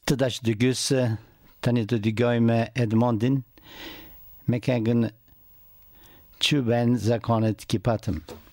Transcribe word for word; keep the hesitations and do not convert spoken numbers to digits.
të dash dy gjysë, tani të dygoj me Edmondin, me këngën që ben zakonet ki patëm.